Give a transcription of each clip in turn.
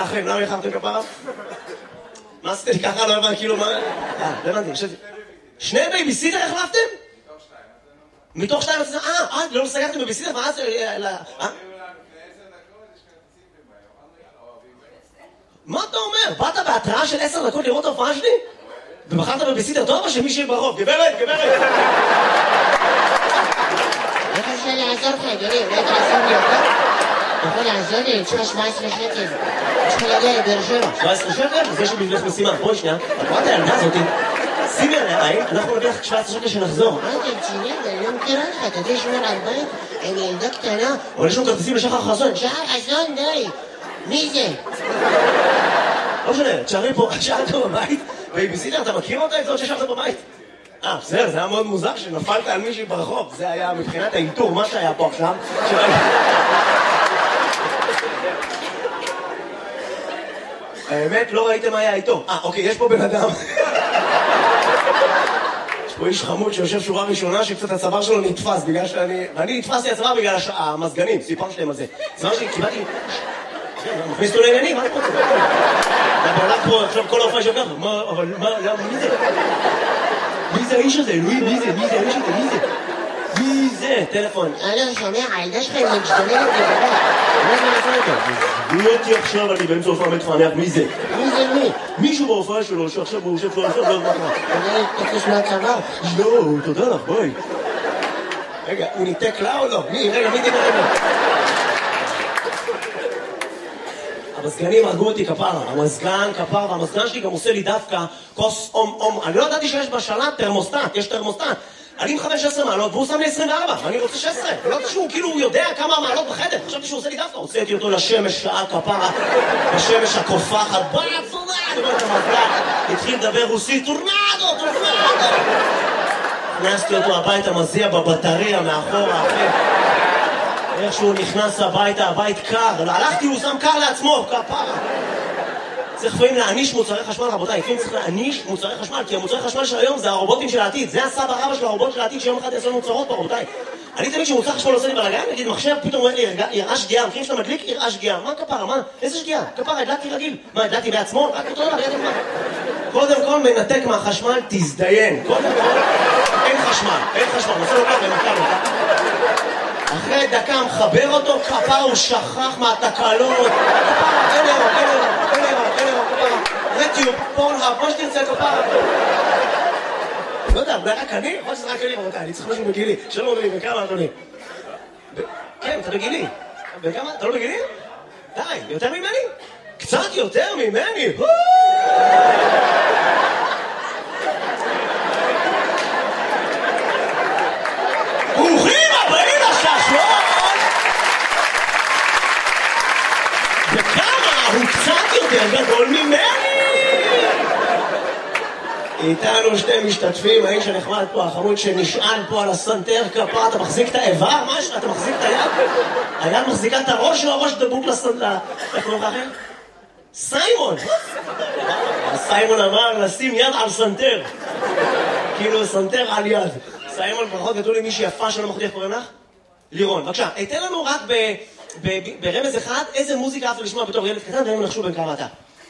אחרים? למה איחרתם כפרה? מה עשיתם לי ככה? לא הבנתי, כאילו מה... לא הבנתי, חשבתי. שני בייביסיטר החלפתם? מתוך שתיים? לא סגרתם בייביסיטר? מה זה? מה אתה אומר? באת בהתראה של 10 דקות לראות ההופעה שלי? ובחרת בבייביסיטר טוב או שמישהי ברחוב? גברת! איך אפשר לעזור לך, אדוני? אולי תעזור לי אותה? אתה יכול לעזור לי? אני צריכה 17 שקל. אני צריכה להגיע לבאר שבע. 17 שקל? זה שבשבילך משימה. בואי שנייה, את רואה את הילדה הזאתי? שימי עליי, אנחנו נביא לך 17 שקל שנחזור. מה אתה רציני? אני לא מכירה לך. אתה יודע שמור על בית? אני ילדה קטנה. אבל יש לנו כרטיסים לשחר חסון. שחר חסון, די. מי זה? לא משנה, תשארי פה, שאלת בבית, בייביסיטר, אתה מכיר אותה? את זאת ששארת בבית? בסדר, זה היה מאוד מוזר שנפלת על מישהי ברחוב. זה היה מבחינת האיתור, מה שהיה פה עכשיו. האמת, לא ראיתם מה היה איתו. אוקיי, יש פה בן אדם. יש פה איש חמוד שיושב שורה ראשונה שקצת הצוואר שלו נתפס בגלל ואני נתפסתי הצוואר בגלל המזגנים, סיפרתי להם על זה. הצוואר שלי, קיבלתי... מכניס אותו לעניינים, מה אני רוצה? אתה בעולם פה, עכשיו כל ההופעה שלך, אבל מי זה? מי זה האיש הזה? אלוהים, מי זה? מי זה האיש הזה? מי זה? מי זה? טלפון. אני שומע, הילדה שלך היא משתוללת לגבי. מה זה נעשה אותה? לא אותי עכשיו, אני באמצע הופעה מתפענח, מי זה? מי זה מי? מישהו בהופעה שלו, שעכשיו הוא יושב עכשיו, לא יודע מה. אולי תקוש מהצבא. לא, תודה לך, בואי. רגע, הוא ניתק לה או לא? רגע, מי דיבר רגע? המזגנים הרגו אותי כפרה, המזגן כפרה, והמזגן שלי גם עושה לי דווקא כוס אום. אני לא ידעתי שיש בשלט תרמוסטט, יש תרמוסטט. אני עם 15 מעלות והוא שם לי 24, ואני רוצה 16. לא יודעת שהוא כאילו יודע כמה מעלות בחדר, חשבתי שהוא עושה לי דווקא. הוצאתי אותו לשמש שעה כפרה, בשמש הקופחת, בצורה, אני אומר את המזגן, התחיל לדבר רוסית, טורנדו. הכנסתי אותו הביתה, מזיע בבטריה מאחורה, אחי. איך שהוא נכנס הביתה, הבית קר, הלכתי, הוא שם קר לעצמו, כפרה. צריך לפעמים להעניש מוצרי חשמל, רבותיי, לפעמים צריך להעניש מוצרי חשמל, כי המוצרי חשמל של היום זה הרובוטים של העתיד, זה הסבא רבא של הרובוט של העתיד, שיום אחד יעשו לנו צרות פה, רבותיי. אני תמיד שמוצר חשמל עושה לי בלגן, נגיד מחשב, פתאום אומר לי, יראה שגיאה, מכירים שאתה מדליק, יראה שגיאה, מה כפרה, מה? איזה שגיאה? כפרה, הדלקתי רגיל. מה, הדלקתי בעצמו? רק אותו דבר, ידעתם מה? קודם כל מנתק מהחשמל, תזדיין. קודם כל, אין חשמל, נעשה לו ככה, אחרי דקה מחבר אותו, כפרה הוא שכח מהתקלות, כפרה, אין אירו, רטיוב, פורנהאב, מה שתרצה כפרה. לא יודע, אולי רק אני? יכול שזה רק אני, רבותיי, אני צריך משהו בגילי. שלום אדוני, בכמה אדוני? כן, אתה בגילי. בכמה? אתה לא בגילי? די, יותר ממני? קצת יותר ממני? ברוכים הבאים לששלון! וכמה הוא קצת יותר גדול ממני! איתנו שתי משתתפים, האיש הנחמד פה, החמוד שנשען פה על הסנטר כפרה, אתה מחזיק את האיבר? משהו? אתה מחזיק את היד? היד מחזיקה את הראש או הראש דבוק לסנטר? איך קוראים לך אחר? סיימון! סיימון אמר לשים יד על סנטר. כאילו סנטר על יד. סיימון, ברכות גדול לי מישהי יפה שלא מחודי, איך קוראים לך? לירון, בבקשה. תן לנו רק ברמז אחד, איזה מוזיקה אהבת לשמוע בתור ילד קטן, ואין נחשוב בין כמה אתה.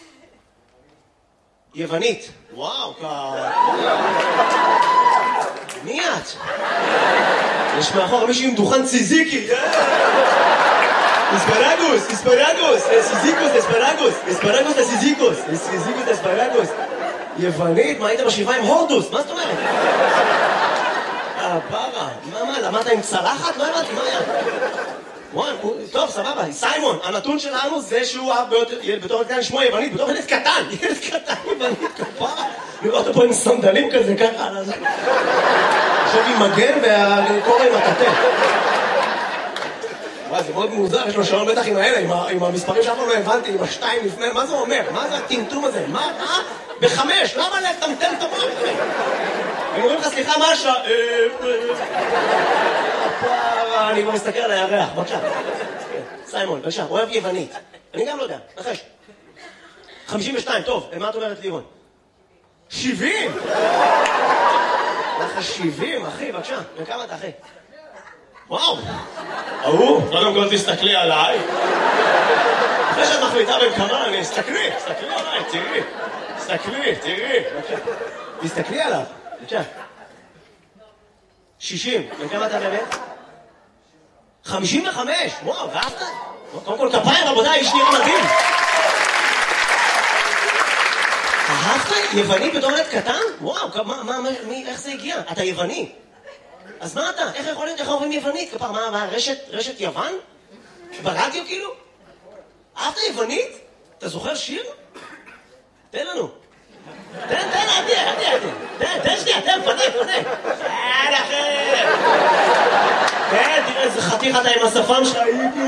יוונית. וואו, מי את? יש מאחור מישהי עם דוכן ציזיקי. אספרגוס, אספרגוס. יוונית, מה היית בשבעה עם הורדוס? מה זאת אומרת? פרה, מה, למדת עם צלחת? לא הבנתי, מה היה? טוב, סבבה, סיימון, הנתון שלנו זה שהוא בתור קטן שמו יוונית, בתור ילד קטן יוונית, כפרה. לראות אותו פה עם סנדלים כזה, ככה על הזה. עכשיו עם מגן והקורא עם הטטה. וואי, זה מאוד מוזר, יש לו שעון בטח עם האלה, עם המספרים שאף לא הבנתי, עם השתיים לפני, מה זה אומר? מה זה הטמטום הזה? מה? ב5, למה לטמטם את המוח? הם אומרים לך, סליחה, מה השעה? אני כבר מסתכל על הירח, בבקשה. סיימון, בבקשה, אוהב יוונית. אני גם לא יודע, נחש. 52, טוב, מה את אומרת לירון? 70! לך 70, אחי, בבקשה. וכמה אתה, אחי? וואו! קודם כל תסתכלי עליי. אחרי שאת איתה במקמה, תסתכלי עליי, תראי. תסתכלי עליו, בבקשה. 60, וכמה אתה באמת? 55, וואו, ואהבת? קודם כל כפיים, רבותיי, איש נראה מדהים. אהבת? יווני בתור ילד קטן? וואו, איך זה הגיע? אתה יווני. אז מה אתה? איך יכול להיות? איך אומרים יוונית? כפר, מה, רשת יוון? ברדיו כאילו? אהבת יוונית? אתה זוכר שיר? תן לנו. תן, תן שנייה, פנה. כן, תראה איזה חתיך אתה עם השפם שלך.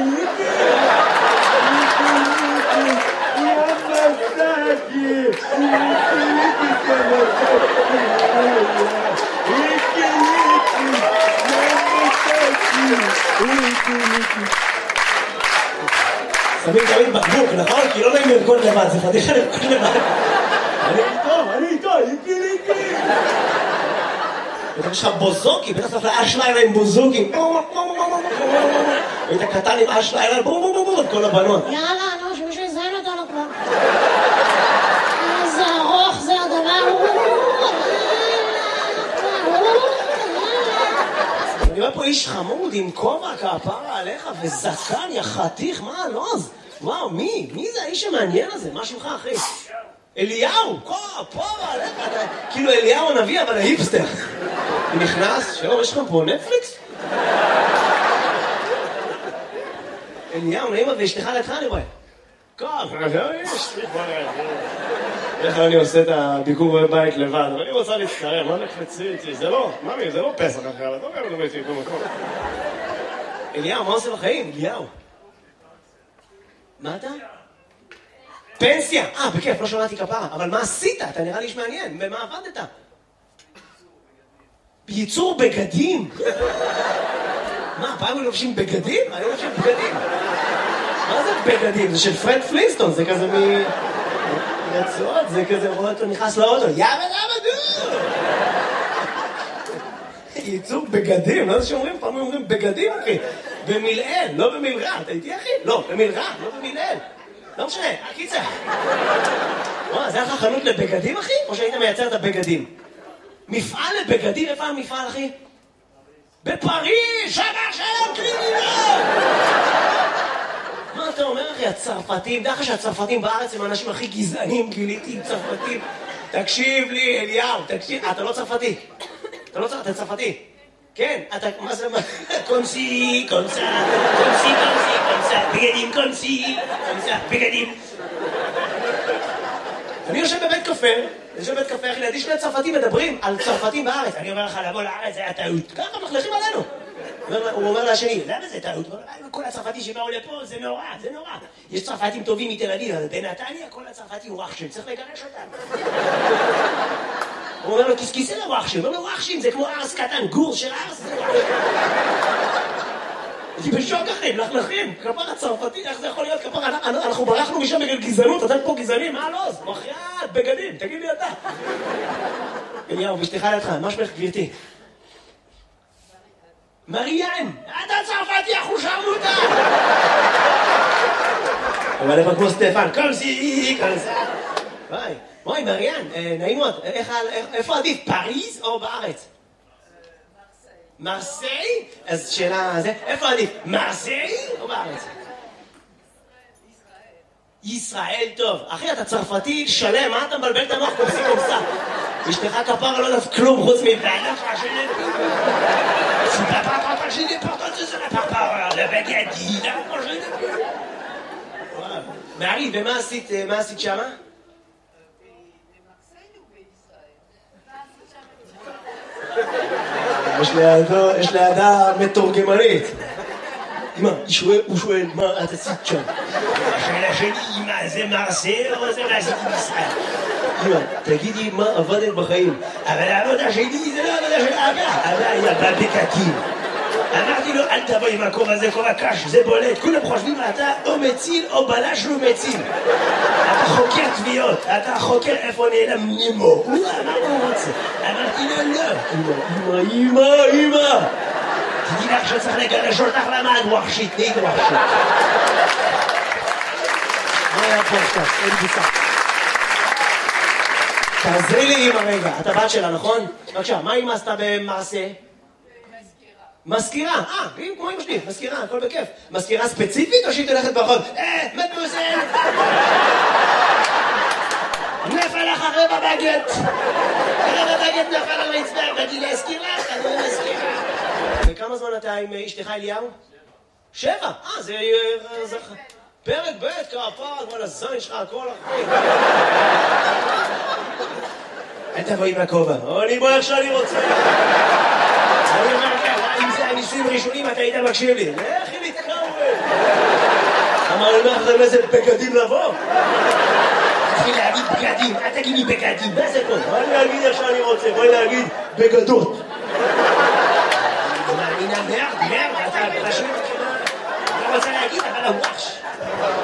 שמים תמיד בקבוק, נכון? כי לא נעים לרקוד לבד, זה חתיכה לרקוד לבד. אני איתו, איקי. יש לך בוזוקי, בטח צריך לאש לילה עם בוזוקי. היית קטן עם אש לילה, כל הבנות. יאללה, נו, שמישהו יזיין אותנו כבר. איזה ארוך זה הדבר. אני רואה פה איש חמוד עם כובע כפרה עליך וזקן, יא חתיך, מה הלוז? וואו, מי זה האיש המעניין הזה? מה שמך, אחי? אליהו, כפרה עליך, כאילו אליהו הנביא, אבל ההיפסטר. נכנס, שלום, יש לכם פה נטפליקס? אליהו, נעימה ואשתך לידך, אני רואה. איך אני עושה את הביקור בבית לבד, אבל אני רוצה להצטרם, מה נקפצי איתי? זה לא, ממי, זה לא פסח אחר, לא גם לא הייתי במקום. אליהו, מה עושה בחיים? אליהו. מה אתה? פנסיה! בכיף, לא שמעתי כפרה, אבל מה עשית? אתה נראה לי איש מעניין, במה עבדת? בייצור בגדים? מה, פעם הם לובשים בגדים? אני לובשים בגדים. מה זה בגדים? זה של פרד פלינסטון, זה כזה רצועות, זה כזה רואה אותו נכנס לאוטו, יאבא דו! ייצור בגדים, לא זה שאומרים, פעם אומרים בגדים, אחי. במילאל, לא במילרע, אתה איתי, אחי? לא, במילרע, לא במילאל. לא משנה, הקיצר. וואו, זה היה לך חנות לבגדים, אחי? או שהיית מייצר את הבגדים? מפעל לבגדים, איפה המפעל, אחי? בפריז, שלום קרימינל! מה אתה אומר, אחי? הצרפתים, דרך שהצרפתים בארץ הם האנשים הכי גזענים, גיליתי עם צרפתים. תקשיב לי, אליהו, תקשיב. אתה לא צרפתי. אתה צרפתי. כן, אתה, מה זה, קונסי, בגדים. אני יושב בבית קפה, אחי, לידי שני צרפתים מדברים על צרפתים בארץ. אני אומר לך, לבוא לארץ, זה היה טעות. ככה מחלכים עלינו. הוא אומר לשני, למה זה טעות? כל הצרפתים שבאו לפה, זה נורא. יש צרפתים טובים מתל אביב, אבל בנתניה כל הצרפתים הוא רחשים, צריך לגרש אותם. הוא אומר לו, כיסכיסי לו רחשים. הוא אומר לו, רחשים, זה כמו ארס קטן, גור של ארס, זה רחשים. אני בשוק אחי, מלכלכים, כפר הצרפתי, איך זה יכול להיות כפר? אנחנו ברחנו משם בגלל גזענות, אתם פה גזענים, מה לא? בחייאת, בגדים, תגיד לי אתה. אליהו, ואשתך לידך, מה שמך גברתי? מריאן, אתה צרפתי, אחו שרמוטה! אבל איפה כמו סטפן, קומסי. וואי, מריאן, נעים מאוד, איפה עדיף, פריז או בארץ? מרסיי? אז שאלה, איפה עדיף, מרסיי או בארץ? ישראל, טוב. אחי, אתה צרפתי שלם, מה אתה מבלבל את המוח קומסה? אשתך כפרה לא דף כלום חוץ מבעלה פרשנית. פרשנית, פרשנית, לבגדים, פרשנית. מערי, ומה עשית שמה? יש לידה מתורגמנית. אמא, הוא שואל, מה את עשית שם? השאלה שלי, אמא, זה מרסיי או זה מה עשיתי בישראל? אמא, תגידי מה עבדת בחיים. אבל העבודה שלי זה לא עבודה של אבא. אבא היה בבקקים. אמרתי לו, אל תבוא עם הכובע הזה, כובע קש, זה בולט. כולם חושבים, אתה או מציל או בלש לא מציל. אתה חוקר תביעות, אתה חוקר איפה נעלם נימו. מה הוא רוצה? אמרתי לו, לא. אמא. תדעי לך שצריך לגרש אותך למען ווחשית, נהיית ווחשית. היה פודקאסט, אין בוסה. תעזרי לי עם הרגע, את הבת שלה, נכון? בבקשה, מה אמא עשתה במעשה? מזכירה, כמו אמא שלי, מזכירה, הכל בכיף. מזכירה ספציפית או שהיא תלכת ברחוב? מדמוזל! נפל לך רבע בגט! רבע בגט נפל על הרצפה, באתי להזכיר לך, אני לא מזכירה. וכמה זמן אתה עם אשתך אליהו? 7, זה פרק ב' כפר, כל הזין שלך, הכל אחרי. אל תבואי מהכובע, אני בוא איך שאני רוצה. אני אומר לך, אם זה הניסויים ראשונים, אתה היית מקשיב לי. לכי להתקרב. אמר, אני אומר לך, זה איזה בגדים לבוא. תתחיל להגיד בגדים, אל תגידי בגדים, מה זה פה? אני אגיד איך שאני רוצה, בואי להגיד בגדות. אני מאמינה מרד, אתה פשוט, אני רוצה להגיד, אבל הוואש.